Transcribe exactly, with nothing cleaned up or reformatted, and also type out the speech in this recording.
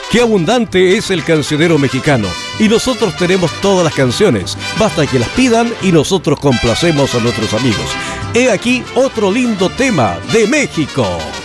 Qué abundante es el cancionero mexicano. Y nosotros tenemos todas las canciones. Basta que las pidan y nosotros complacemos a nuestros amigos. He aquí otro lindo tema de México.